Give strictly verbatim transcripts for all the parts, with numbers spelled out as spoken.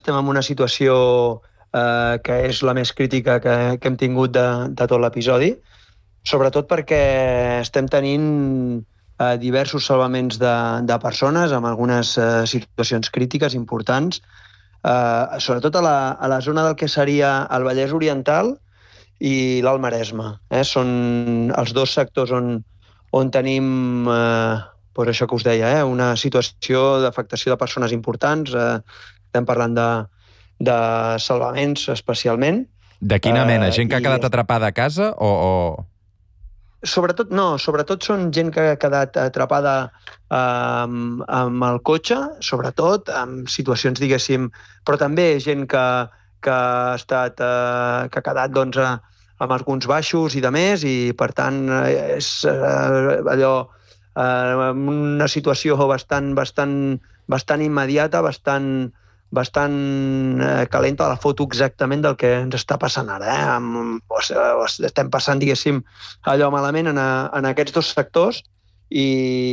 estem en una situació eh, que és la més crítica que, que hem tingut de, de tot l'episodi, sobretot perquè estem tenint eh, diversos salvaments de, de persones amb algunes eh, situacions crítiques importants, eh, sobretot a la, a la zona del que seria el Vallès Oriental i l'Alt Maresme. Eh? Són els dos sectors on, on tenim, eh, doncs això que us deia, eh? una situació d'afectació de persones importants. Eh? Estem parlant de, de salvaments especialment. De quina mena? Eh, Gent que ha i... quedat atrapada a casa o... o... Sobretot, no, sobretot són gent que ha quedat atrapada eh, amb, amb el cotxe, sobretot, en situacions, diguéssim, però també gent que, que ha estat, eh, que ha quedat, doncs, eh, amb alguns baixos i de més, i, per tant, eh, és eh, allò, eh, una situació bastant, bastant, bastant immediata, bastant, bastant eh, calenta la foto exactament del que ens està passant ara. Eh? Amb, o sigui, estem passant, diguéssim, allò malament en, a, en aquests dos sectors i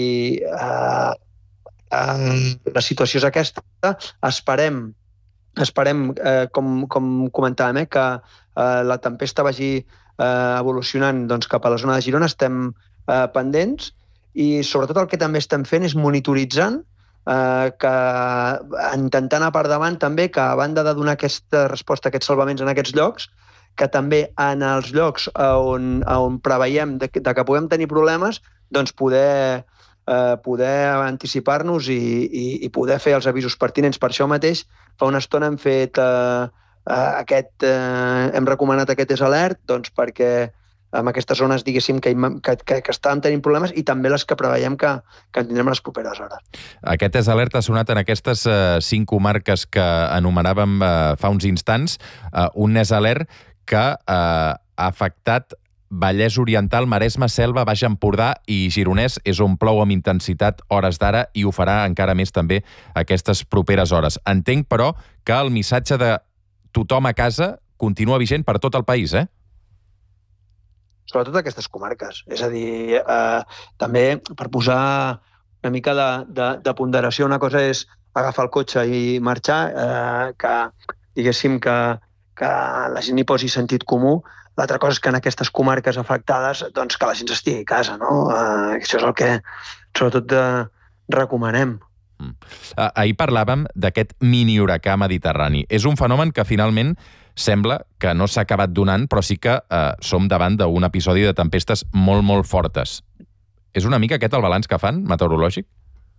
eh, eh, la situació és aquesta. Esperem, esperem eh, com, com comentàvem, eh, que eh, la tempesta vagi eh, evolucionant doncs, cap a la zona de Girona. Estem eh, pendents i sobretot el que també estem fent és monitoritzant, Uh, que intentant a part davant també que a banda de donar aquesta resposta a aquests salvaments en aquests llocs, que també en els llocs on, on preveiem de, de que puguem tenir problemes, doncs poder, uh, poder anticipar-nos i, i, i poder fer els avisos pertinents. Per això mateix, fa una estona hem fet uh, uh, aquest, uh, hem recomanat aquest és alert, doncs perquè amb aquestes zones, diguéssim, que, que, que, que estàvem tenint problemes i també les que preveiem que, que en tindrem les properes hores. Aquest és alert ha sonat en aquestes uh, cinc comarques que anomenàvem uh, fa uns instants. Uh, un és alert que uh, ha afectat Vallès Oriental, Maresme, Selva, Baix Empordà i Gironès, és on plou amb intensitat hores d'ara i ho farà encara més també aquestes properes hores. Entenc, però, que el missatge de tothom a casa continua vigent per tot el país, eh? Sobretot aquestes comarques. És a dir, eh, també per posar una mica de, de, de ponderació, una cosa és agafar el cotxe i marxar, eh, que diguéssim que, que la gent hi posi sentit comú. L'altra cosa és que en aquestes comarques afectades, doncs que la gent estigui a casa, no? Eh, això és el que sobretot de, recomanem. Mm. Ahir parlàvem d'aquest mini huracà mediterrani. És un fenomen que finalment sembla que no s'ha acabat donant, però sí que eh, som davant d'un episodi de tempestes molt, molt fortes. És una mica aquest el balanç que fan, meteorològic?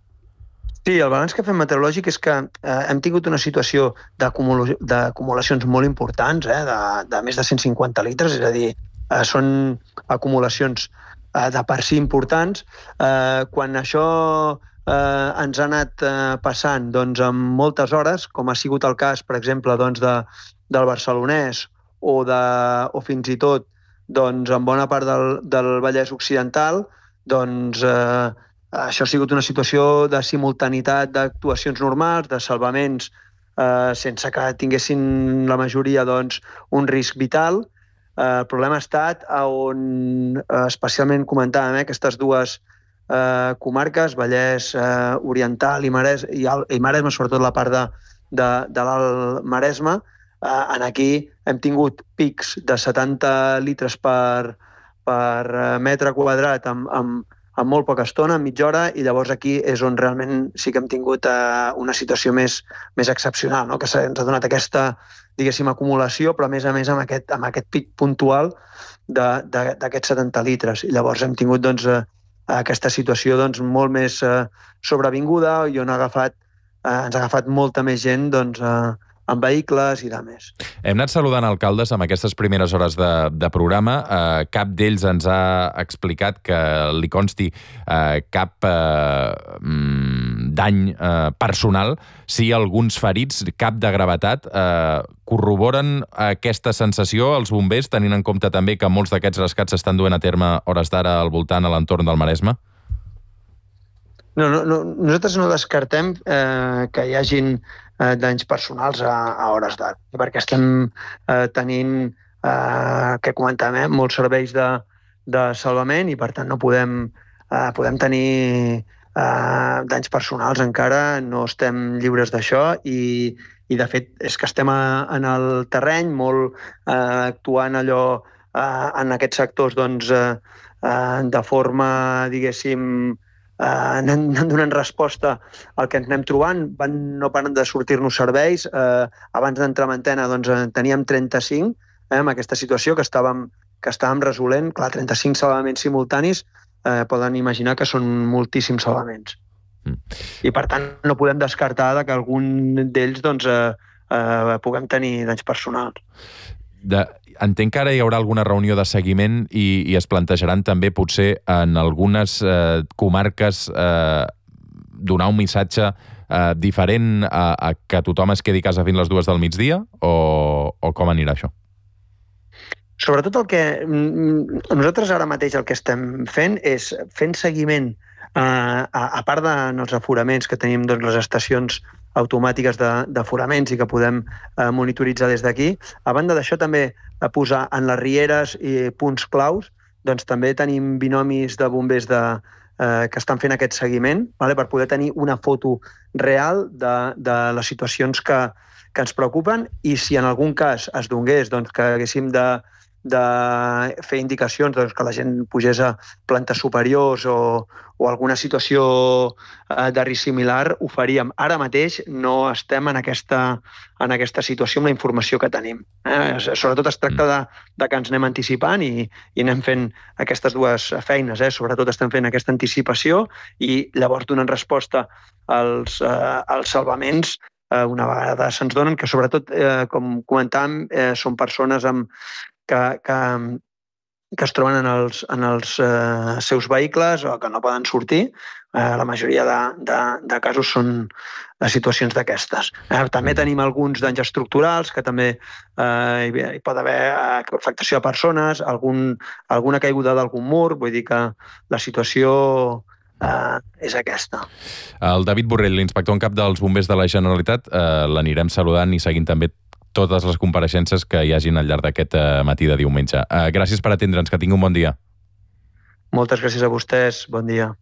Sí, el balanç que fem meteorològic és que eh, hem tingut una situació d'acumulacions molt importants, eh, de, de més de cent cinquanta litres, és a dir, eh, són acumulacions eh, de per si importants. Eh, quan això eh, ens ha anat eh, passant doncs, en moltes hores, com ha sigut el cas, per exemple, doncs, de, del Barcelonès o, de, o fins i tot doncs, en bona part del, del Vallès Occidental, doncs eh, això ha sigut una situació de simultanitat d'actuacions normals, de salvaments eh, sense que tinguessin la majoria doncs, un risc vital. Eh, el problema ha estat on eh, especialment comentàvem eh, aquestes dues eh, comarques, Vallès eh, Oriental i, Mares, i, Al, i Maresme, sobretot la part de, de, de l'Alt Maresme. Eh, en aquí hem tingut pics de setanta litres per, per metre quadrat amb, amb, amb molt poca estona, en mitja hora, i llavors aquí és on realment sí que hem tingut eh, una situació més, més excepcional, no? Que ens ha donat aquesta, diguéssim, acumulació, però a més a més amb aquest, amb aquest pic puntual d'aquests setanta litres. I llavors hem tingut doncs, eh, aquesta situació doncs, molt més eh, sobrevinguda i on ha agafat, eh, ens ha agafat molta més gent doncs, eh, amb vehicles i de més. Hem anat saludant alcaldes amb aquestes primeres hores de, de programa. Eh, cap d'ells ens ha explicat que li consti eh, cap eh, dany eh, personal. Sí, alguns ferits, cap de gravetat. Eh, corroboren aquesta sensació els bombers, tenint en compte també que molts d'aquests rescats s'estan duent a terme hores d'ara al voltant, a l'entorn del Maresme? No, no, no, nosaltres no descartem eh, que hi hagin eh, danys personals a, a hores d'ara, perquè estem eh, tenint, eh, que comentàvem, eh, molts serveis de, de salvament i per tant no podem, eh, podem tenir uh, danys personals encara, no estem lliures d'això i, i de fet és que estem a, en el terreny molt uh, actuant allò uh, en aquests sectors doncs, uh, uh, de forma, diguéssim, uh, anant, anant donant resposta al que ens anem trobant. Van, no paren de sortir-nos serveis. Uh, abans d'entrar en antena doncs, teníem trenta-cinc eh, en aquesta situació que estàvem, que estàvem resolent. Clar, trenta-cinc salvaments simultanis eh, poden imaginar que són moltíssims salvaments. Mm. I, per tant, no podem descartar que algun d'ells doncs, eh, eh, puguem tenir danys personals. De, entenc que ara hi haurà alguna reunió de seguiment i, i es plantejaran també, potser, en algunes eh, comarques eh, donar un missatge eh, diferent a, a que tothom es quedi a casa fins les dues del migdia o, o com anirà això? Sobretot el que nosaltres ara mateix el que estem fent és fent seguiment eh, a, a part dels aforaments que tenim doncs, les estacions automàtiques d'aforaments i que podem eh, monitoritzar des d'aquí. A banda d'això també a posar en les rieres i punts claus, doncs també tenim binomis de bombers de, eh, que estan fent aquest seguiment, vale, per poder tenir una foto real de, de les situacions que, que ens preocupen i si en algun cas es donés doncs, que haguéssim de de fer indicacions doncs, que la gent pugés a plantes superiors o, o alguna situació eh, de risc similar, ho faríem. Ara mateix no estem en aquesta, en aquesta situació amb la informació que tenim. Eh? Sobretot es tracta de, de que ens anem anticipant i, i anem fent aquestes dues feines. Eh? Sobretot estem fent aquesta anticipació i llavors donant resposta als, eh, als salvaments eh, una vegada se'ns donen, que sobretot, eh, com comentàvem, eh, són persones amb Que, que, que es troben en els, en els eh, seus vehicles o que no poden sortir. Eh, la majoria de, de, de casos són de situacions d'aquestes. Eh, també tenim alguns danys estructurals, que també eh, hi, hi pot haver afectació a persones, algun, alguna caiguda d'algun mur, vull dir que la situació eh, és aquesta. El David Borrell, l'inspector en cap dels bombers de la Generalitat, eh, l'anirem saludant i seguint també totes les compareixences que hi hagin al llarg d'aquest matí de diumenge. Uh, gràcies per atendre'ns, que tingui un bon dia. Moltes gràcies a vostès, bon dia.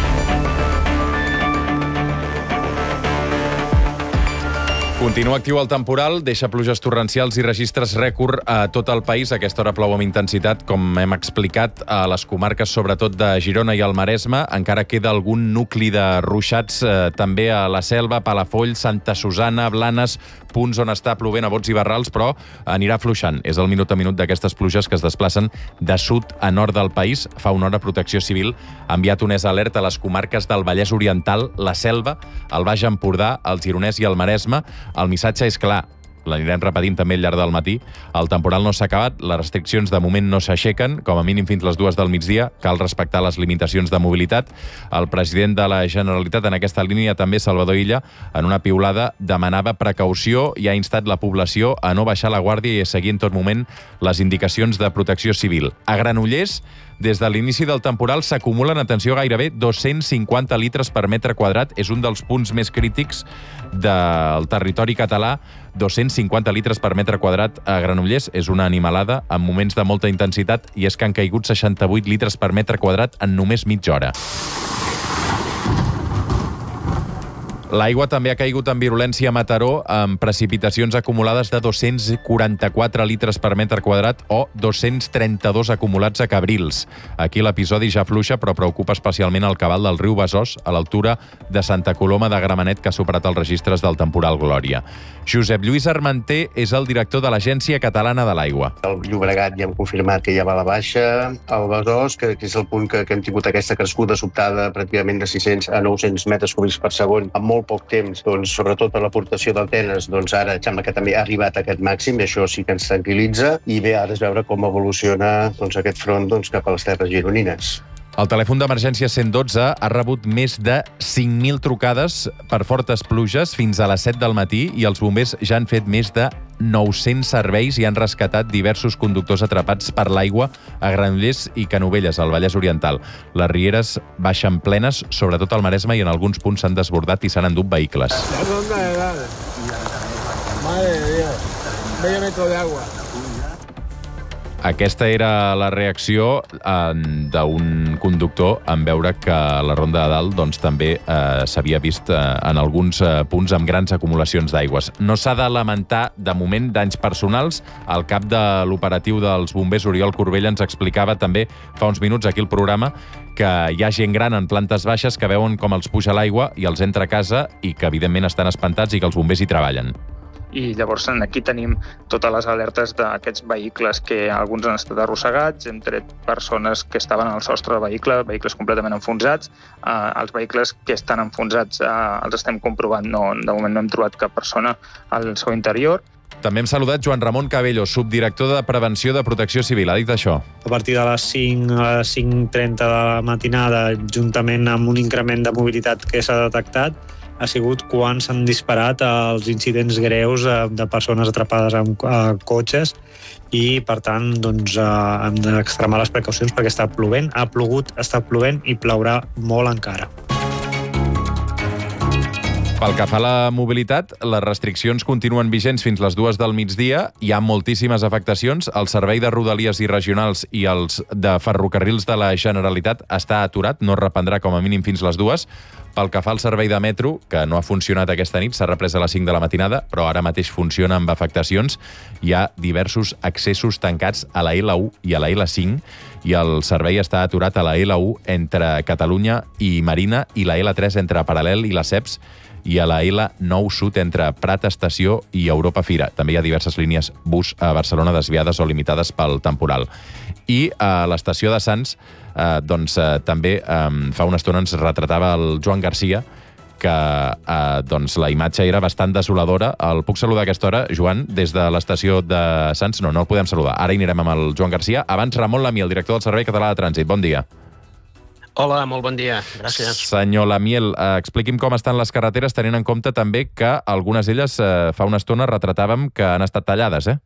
Continua actiu el temporal, deixa pluges torrencials i registres rècord a tot el país. A aquesta hora plou amb intensitat, com hem explicat, a les comarques, sobretot de Girona i el Maresme. Encara queda algun nucli de ruixats eh, també a la Selva, Palafolls, Santa Susana, Blanes, punts on està plovent a bots i barrals, però anirà fluixant. És el minut a minut d'aquestes pluges que es desplacen de sud a nord del país. Fa una hora Protecció Civil ha enviat un alerta a les comarques del Vallès Oriental, la Selva, el Baix Empordà, el Gironès i el Maresme. El missatge és clar, l'anirem repetint també al llarg del matí. El temporal no s'ha acabat, les restriccions de moment no s'aixequen, com a mínim fins les dues del migdia. Cal respectar les limitacions de mobilitat. El president de la Generalitat en aquesta línia, també Salvador Illa, en una piulada demanava precaució i ha instat la població a no baixar la guàrdia i a seguir en tot moment les indicacions de Protecció Civil. A Granollers, des de l'inici del temporal s'acumulen, atenció, gairebé dos-cents cinquanta litres per metre quadrat. És un dels punts més crítics del territori català. dos-cents cinquanta litres per metre quadrat a Granollers és una animalada en moments de molta intensitat, i és que han caigut seixanta-vuit litres per metre quadrat en només mitja hora. L'aigua també ha caigut en virulència a Mataró, amb precipitacions acumulades de dos-cents quaranta-quatre litres per metre quadrat o dos-cents trenta-dos acumulats a Cabrils. Aquí l'episodi ja fluixa, però preocupa especialment el cabal del riu Besòs, a l'altura de Santa Coloma de Gramenet, que ha superat els registres del temporal Glòria. Josep Lluís Armenté és el director de l'Agència Catalana de l'Aigua. El Llobregat ja hem confirmat que ja va a la baixa. El Besòs, que, que és el punt que, que hem tingut aquesta crescuda sobtada pràcticament de sis-cents a nou-cents metres cúbics per segon, amb molt poc temps, doncs, sobretot per l'aportació d'antenes, doncs ara sembla que també ha arribat a aquest màxim, i això sí que ens tranquil·litza, i bé, ara és veure com evoluciona doncs, aquest front doncs, cap a les terres gironines. El telèfon d'emergència cent dotze ha rebut més de cinc mil trucades per fortes pluges fins a les set del matí, i els bombers ja han fet més de nou-cents serveis i han rescatat diversos conductors atrapats per l'aigua a Granollers i Canovelles, al Vallès Oriental. Les rieres baixen plenes, sobretot al Maresme, i en alguns punts s'han desbordat i s'han endut vehicles. Aquesta era la reacció d'un conductor en veure que la Ronda de Dalt doncs, també eh, s'havia vist eh, en alguns eh, punts amb grans acumulacions d'aigües. No s'ha de lamentar, de moment, danys personals. El cap de l'operatiu dels bombers, Oriol Corbella, ens explicava també fa uns minuts aquí al programa que hi ha gent gran en plantes baixes que veuen com els puja l'aigua i els entra a casa i que, evidentment, estan espantats i que els bombers hi treballen. I llavors aquí tenim totes les alertes d'aquests vehicles que alguns han estat arrossegats, hem tret persones que estaven al sostre del vehicle, vehicles completament enfonsats. Eh, els vehicles que estan enfonsats eh, els estem comprovant, no, de moment no hem trobat cap persona al seu interior. També hem saludat Joan Ramon Cabello, subdirector de Prevenció de Protecció Civil. Ha dit això. A partir de les cinc, a les cinc trenta de la matinada, juntament amb un increment de mobilitat que s'ha detectat, ha sigut quan s'han disparat els incidents greus de persones atrapades en cotxes i, per tant, doncs, hem d'extremar les precaucions perquè està plovent, ha plogut, està plovent i plourà molt encara. Pel que fa a la mobilitat, les restriccions continuen vigents fins les dues del migdia. Hi ha moltíssimes afectacions. El servei de Rodalies i regionals i els de ferrocarrils de la Generalitat està aturat, no es reprendrà com a mínim fins les dues. Pel que fa al servei de metro, que no ha funcionat aquesta nit, s'ha reprès a les cinc de la matinada, però ara mateix funciona amb afectacions. Hi ha diversos accessos tancats a la L u i a la L cinc i el servei està aturat a la L u entre Catalunya i Marina i la L tres entre Paral·lel i Lesseps i a la L nou Sud entre Prat Estació i Europa Fira. També hi ha diverses línies bus a Barcelona desviades o limitades pel temporal. I a l'estació de Sants, eh, doncs, eh, també eh, fa una estona ens retratava el Joan Garcia, que eh, doncs, la imatge era bastant desoladora. El puc saludar a aquesta hora, Joan, des de l'estació de Sants? No, no el podem saludar. Ara hi anirem amb el Joan Garcia. Abans, Ramon Lamiel, el director del Servei Català de Trànsit. Bon dia. Hola, molt bon dia. Gràcies. Senyor Lamiel, eh, expliqui'm com estan les carreteres, tenint en compte també que algunes d'elles eh, fa una estona retratàvem que han estat tallades, eh?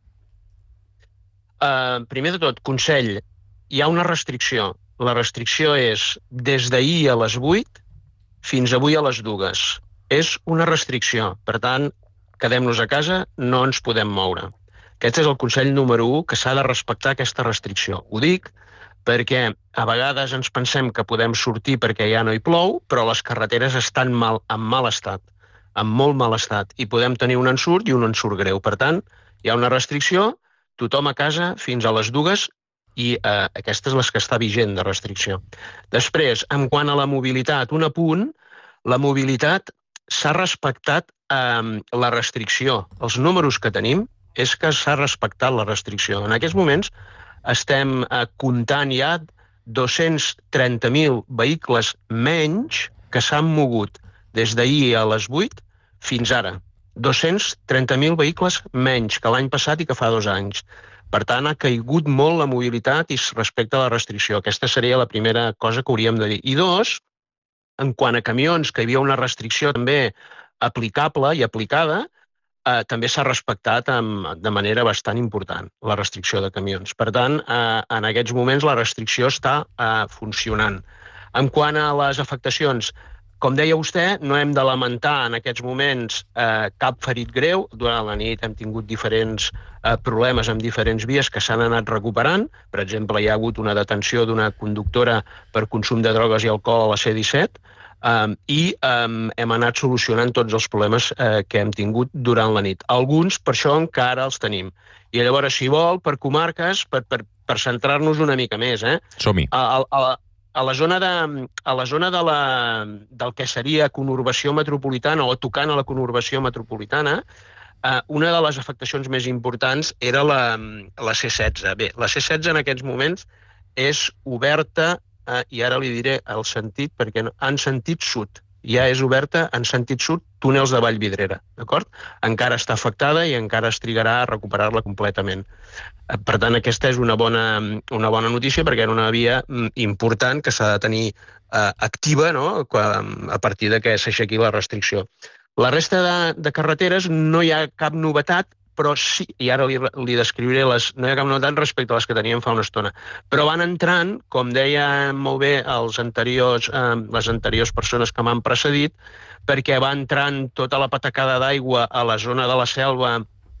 Uh, primer de tot, consell, hi ha una restricció. La restricció és des d'ahir a les vuit fins avui a les dues. És una restricció. Per tant, quedem-nos a casa, no ens podem moure. Aquest és el consell número u, que s'ha de respectar aquesta restricció. Ho dic perquè a vegades ens pensem que podem sortir perquè ja no hi plou, però les carreteres estan mal, en mal estat, en molt mal estat, i podem tenir un ensurt i un ensurt greu. Per tant, hi ha una restricció, tothom a casa fins a les dues, i eh, aquesta és la que està vigent de restricció. Després, en quant a la mobilitat, un apunt, la mobilitat s'ha respectat eh, la restricció. Els números que tenim és que s'ha respectat la restricció. En aquests moments estem eh, comptant ja dos-cents trenta mil vehicles menys que s'han mogut des d'ahir a les vuit fins ara. dos-cents trenta mil vehicles menys que l'any passat i que fa dos anys. Per tant, ha caigut molt la mobilitat i respecte a la restricció. Aquesta seria la primera cosa que hauríem de dir. I dos, en quant a camions, que hi havia una restricció també aplicable i aplicada, Eh, també s'ha respectat amb, de manera bastant important, la restricció de camions. Per tant, eh, en aquests moments la restricció està eh, funcionant. En quant a les afectacions, com deia vostè, no hem de lamentar en aquests moments eh, cap ferit greu. Durant la nit hem tingut diferents eh, problemes amb diferents vies que s'han anat recuperant. Per exemple, hi ha hagut una detenció d'una conductora per consum de drogues i alcohol a la C disset, Um, i um, hem anat solucionant tots els problemes uh, que hem tingut durant la nit. Alguns, per això, encara els tenim. I llavors, si vol, per comarques, per, per, per centrar-nos una mica més, eh? Som-hi. A, a, a la zona, de, a la zona de la, del que seria conurbació metropolitana o tocant a la conurbació metropolitana, uh, una de les afectacions més importants era la, la C setze. Bé, la C setze en aquests moments és oberta Uh, i ara li diré el sentit, perquè en sentit sud. Ja és oberta en sentit sud, túnels de Vallvidrera, d'acord? Encara està afectada i encara es trigarà a recuperar-la completament. Uh, per tant, aquesta és una bona, una bona notícia, perquè era una via um, important que s'ha de tenir uh, activa, no?, a partir de que s'aixequi la restricció. La resta de, de carreteres no hi ha cap novetat, però sí, i ara li, li descriuré, les, no hi ha cap novetat respecte a les que teníem fa una estona, però van entrant, com deia molt bé els anteriors, eh, les anteriors persones que m'han precedit, perquè va entrant tota la patacada d'aigua a la zona de la Selva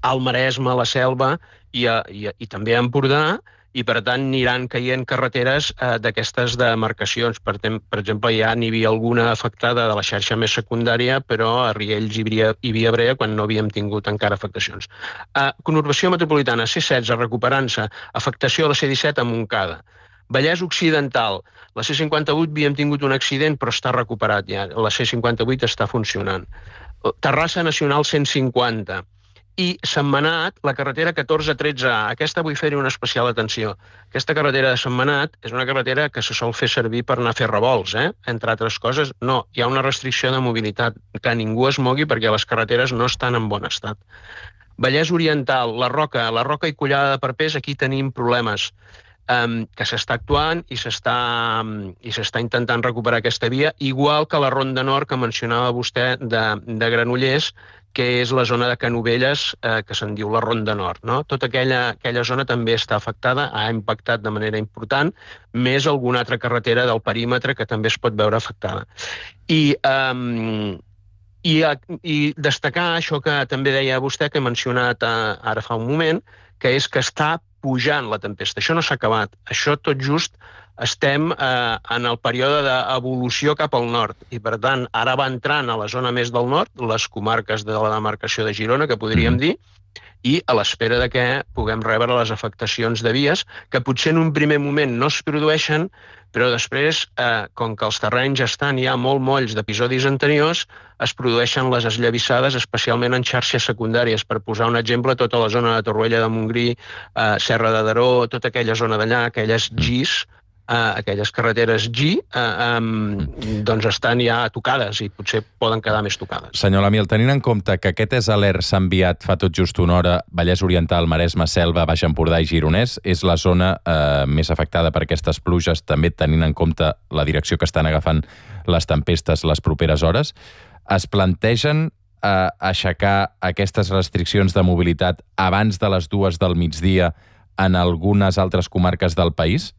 al Maresme, a la Selva i, a, i, a, i també a Empordà, i per tant aniran caient carreteres eh, d'aquestes demarcacions. Per, per exemple, ja n'hi havia alguna afectada de la xarxa més secundària, però a Riells i Via, i Via Brea quan no havíem tingut encara afectacions. Eh, conurbació metropolitana, C setze recuperant-se, afectació a la C disset a Montcada. Vallès Occidental, la C cinquanta-vuit havíem tingut un accident però està recuperat ja, la C cinquanta-vuit està funcionant. Terrassa Nacional cent cinquanta. I Sentmenat, la carretera catorze tretze A. Aquesta vull fer-hi una especial atenció. Aquesta carretera de Sentmenat és una carretera que se sol fer servir per anar a fer revolts, eh? Entre altres coses. No, hi ha una restricció de mobilitat, que ningú es mogui perquè les carreteres no estan en bon estat. Vallès Oriental, la Roca, la Roca i Collada de Perpès, aquí tenim problemes. Um, que s'està actuant i s'està um, i s'està intentant recuperar aquesta via, igual que la Ronda Nord que mencionava vostè de, de Granollers, que és la zona de Canovelles, eh, que se'n diu la Ronda Nord. No? Tota aquella, aquella zona també està afectada, ha impactat de manera important, més alguna altra carretera del perímetre que també es pot veure afectada. I, um, i, i destacar això que també deia vostè, que he mencionat eh, ara fa un moment, que és que està pujant la tempesta. Això no s'ha acabat. Això tot just estem eh, en el període d'evolució cap al nord i, per tant, ara va entrant a la zona més del nord, les comarques de la demarcació de Girona, que podríem dir, i a l'espera de que puguem rebre les afectacions de vies, que potser en un primer moment no es produeixen, però després, eh, com que els terrenys estan ja molt molls d'episodis anteriors, es produeixen les esllavissades, especialment en xarxes secundàries. Per posar un exemple, tota la zona de Torroella de Montgrí, eh, Serra de Daró, tota aquella zona d'allà, aquelles Gis, Uh, aquelles carreteres G, uh, um, doncs estan ja tocades i potser poden quedar més tocades. Senyor Lamiel, tenint en compte que aquest és alert s'ha enviat fa tot just una hora, Vallès Oriental, Maresme, Selva, Baix Empordà i Gironès, és la zona uh, més afectada per aquestes pluges, també tenint en compte la direcció que estan agafant les tempestes les properes hores. Es plantegen uh, aixecar aquestes restriccions de mobilitat abans de les dues del migdia en algunes altres comarques del país?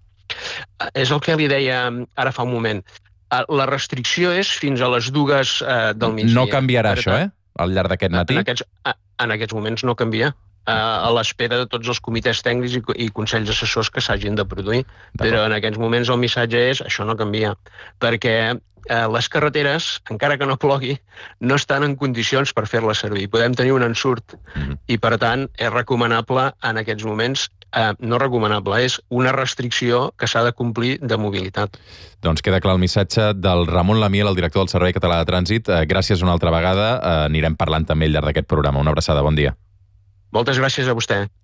És el que li deia ara fa un moment. La restricció és fins a les dues eh, del migdia. No canviarà per això, eh? Al llarg d'aquest matí? En aquests, en aquests moments no canvia. A l'espera de tots els comitès tècnics i, i consells assessors que s'hagin de produir. Però en aquests moments el missatge és això no canvia. Perquè eh, les carreteres, encara que no plogui, no estan en condicions per fer-les servir. Podem tenir un ensurt. Mm-hmm. I, per tant, és recomanable en aquests moments Eh, no recomanable, és una restricció que s'ha de complir de mobilitat. Doncs queda clar el missatge del Ramon Lamiel, el director del Servei Català de Trànsit. Eh, gràcies una altra vegada. Eh, anirem parlant també al llarg d'aquest programa. Una abraçada, bon dia. Moltes gràcies a vostè.